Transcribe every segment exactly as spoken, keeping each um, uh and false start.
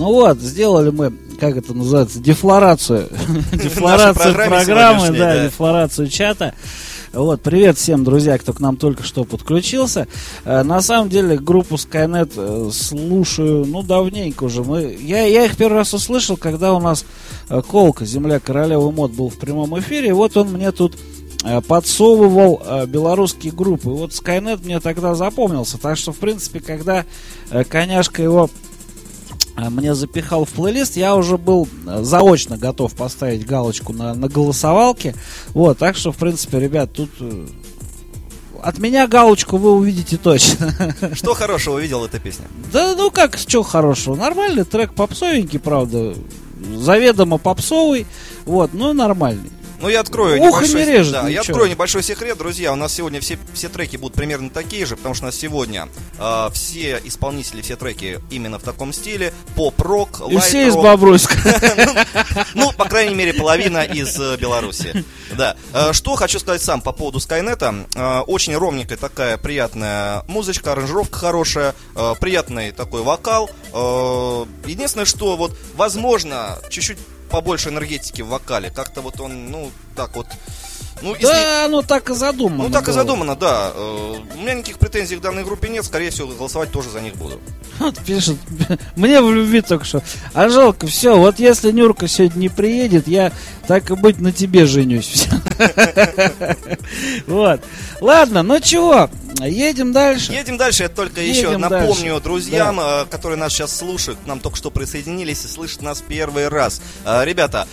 Ну вот, сделали мы, как это называется, дефлорацию. Дефлорацию программы, да, дефлорацию чата. Вот, привет всем, друзья, кто к нам только что подключился. э, На самом деле группу Skynet э, слушаю, ну, давненько уже. Мы, я, я их первый раз услышал, когда у нас э, Колка, земля королевы мод, был в прямом эфире. И вот он мне тут э, подсовывал э, белорусские группы. И вот Skynet мне тогда запомнился. Так что, в принципе, когда э, Коняшка его мне запихал в плейлист, я уже был заочно готов поставить галочку на, на голосовалке. Вот, так что, в принципе, ребят, тут от меня галочку вы увидите точно. Что хорошего увидел эта песня? Да, ну как, что хорошего? Нормальный трек, попсовенький, правда. Заведомо попсовый. Вот, ну нормальный. Ну, я открою Ухо небольшой, не режет, да, я ничего. открою небольшой секрет, друзья. У нас сегодня все, все треки будут примерно такие же, потому что у нас сегодня э, все исполнители, все треки именно в таком стиле. Поп-рок, лайт-рок. И все из Бобруйска. Ну, по крайней мере, половина из Беларуси. Да. Что хочу сказать сам по поводу Скайнета. Очень ровненькая такая приятная музычка, аранжировка хорошая, приятный такой вокал. Единственное, что вот, возможно, чуть-чуть побольше энергетики в вокале. Как-то вот он, ну, так вот. Ну, если... Да, ну так и задумано. Ну, так было. и задумано, да. У меня никаких претензий к данной группе нет. Скорее всего, голосовать тоже за них буду. Вот пишет. Мне в любви только что. Анжелка, все, вот если Нюрка сегодня не приедет, я, так и быть, на тебе женюсь. Вот. Ладно, ну чего, едем дальше. Едем дальше. Я только еще напомню друзьям, которые нас сейчас слушают, к нам только что присоединились и слышат нас первый раз. Ребята,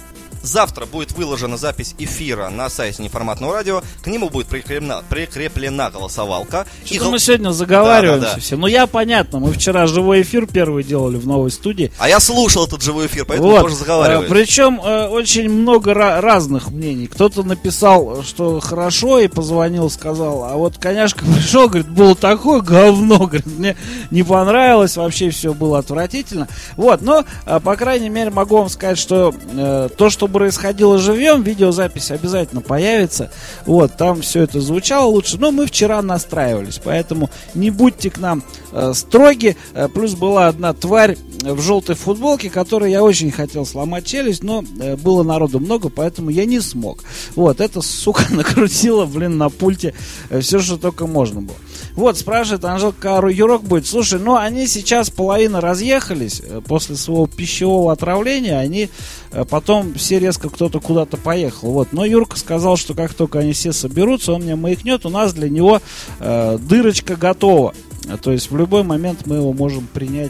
завтра будет выложена запись эфира на сайте Неформатного радио. К нему будет прикреплена, прикреплена голосовалка. Что-то гол... мы сегодня заговариваемся, да, да, да. все. Ну, я понятно, мы вчера живой эфир первый делали в новой студии. А я слушал этот живой эфир, поэтому вот. тоже заговариваюсь. А, причем а, очень много ra- разных мнений. Кто-то написал, что хорошо, и позвонил, сказал. А вот Коняшка пришел, говорит, было такое говно. Говорит, мне не понравилось, вообще все было отвратительно. Вот, но, а, по крайней мере, могу вам сказать, что а, то, что происходило живьем, видеозапись обязательно появится. Вот, там все это звучало лучше. Но мы вчера настраивались, поэтому не будьте к нам э, строги. Э, плюс была одна тварь в желтой футболке, которой я очень хотел сломать челюсть, но э, было народу много, поэтому я не смог. Вот, эта сука накрутила, блин, на пульте э, все, что только можно было. Вот, спрашивает Анжелка, а Юрок будет. Слушай, ну они сейчас половина разъехались э, после своего пищевого отравления, они э, потом все резко кто-то куда-то поехал. Вот. Но Юрка сказал, что как только они все соберутся, он мне маякнет, у нас для него э, дырочка готова. То есть в любой момент мы его можем принять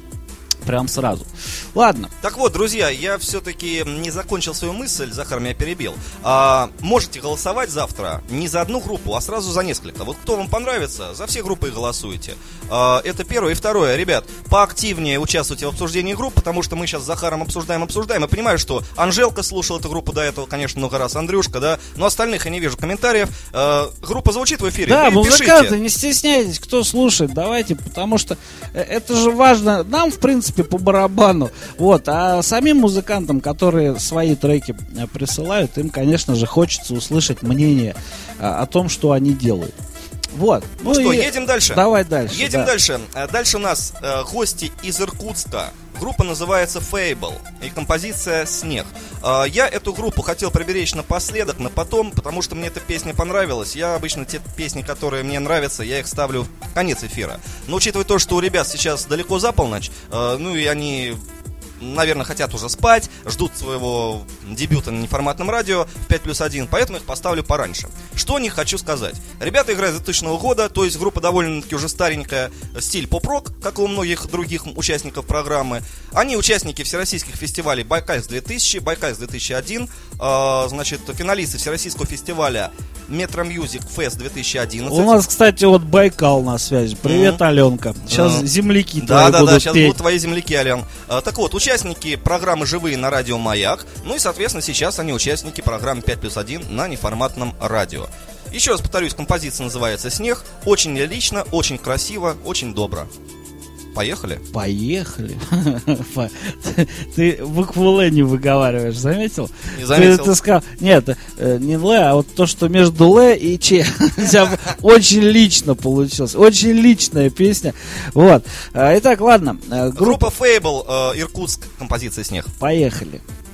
прям сразу. Ладно. Так вот, друзья, я все-таки не закончил свою мысль, Захар меня перебил. А, можете голосовать завтра не за одну группу, а сразу за несколько. Вот кто вам понравится, за все группы голосуйте. А, это первое. И второе, ребят, поактивнее участвуйте в обсуждении групп, потому что мы сейчас с Захаром обсуждаем, обсуждаем. Я понимаю, что Анжелка слушала эту группу до этого, конечно, много раз, Андрюшка, да, но остальных я не вижу комментариев. А, группа звучит в эфире. Да, вы музыканты, пишите. не стесняйтесь, кто слушает, давайте, потому что это же важно. Нам, в принципе, по барабану. Вот, а самим музыкантам, которые свои треки присылают, им, конечно же, хочется услышать мнение а, о том, что они делают. Вот. Ну, ну что, и... едем дальше? Давай дальше. Едем да. дальше. Дальше у нас э, гости из Иркутска. Группа называется Fable и композиция «Снег». Э, я эту группу хотел приберечь напоследок, на потом, потому что мне эта песня понравилась. Я обычно те песни, которые мне нравятся, я их ставлю в конец эфира. Но учитывая то, что у ребят сейчас далеко за полночь, э, ну и они... наверное, хотят уже спать, ждут своего дебюта на неформатном радио в пять плюс один, поэтому их поставлю пораньше. Что о них хочу сказать. Ребята играют с двухтысячного года, то есть группа довольно-таки уже старенькая, стиль поп-рок, как и у многих других участников программы. Они участники всероссийских фестивалей Байкальск две тысячи, Байкальск две тысячи один, э, значит, финалисты всероссийского фестиваля Metro Music Fest две тысячи одиннадцать. У нас, кстати, вот Байкал на связи. Привет, mm-hmm. Аленка. Сейчас mm-hmm. земляки твои да, да, будут да, сейчас петь. будут твои земляки, Ален. А, так вот, участники программы «Живые» на радио «Маяк». Ну и, соответственно, сейчас они участники программы пять плюс один на неформатном радио. Еще раз повторюсь, композиция называется «Снег». Очень лично, очень красиво, очень добро. Поехали? Поехали. Ты букву Л не выговариваешь, заметил? Не заметил. Ты сказал, нет, не Л, а вот то, что между Л и Ч. Очень лично получилось. Очень личная песня. Вот. Итак, ладно. Группа Fable, Иркутск, композиция «Снег». Поехали.